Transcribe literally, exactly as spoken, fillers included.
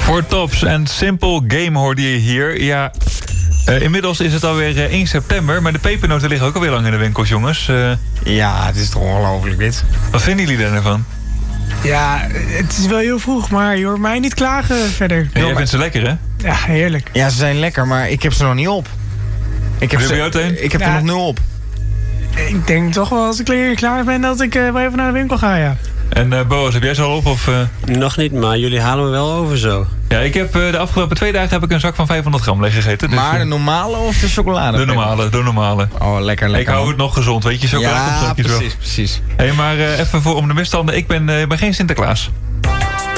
Four Tops en Simple Game hoorde je hier. Ja, uh, inmiddels is het alweer uh, één september, maar de pepernoten liggen ook alweer lang in de winkels, jongens. Uh, ja, het is toch ongelooflijk dit. Wat vinden jullie daar ervan? Ja, het is wel heel vroeg, maar je hoort mij niet klagen verder. En jij vindt ze lekker, hè? Ja, heerlijk. Ja, ze zijn lekker, maar ik heb ze nog niet op. Ik heb, ze, ik heb ja, er nog nul op. Ik denk toch wel als ik weer klaar ben dat ik uh, wel even naar de winkel ga, ja. En uh, Boas, heb jij ze al op? Of, uh... Nog niet, maar jullie halen me wel over zo. Ja, ik heb uh, de afgelopen twee dagen heb ik een zak van vijfhonderd gram leeg gegeten. Dus, maar de normale of de chocolade? De normale, de normale. Oh, lekker, lekker. Ik hou het nog gezond, weet je. Chocolade ja, precies, wel. precies. Hé, hey, maar uh, even voor om de misstanden. Ik ben, uh, ben geen Sinterklaas.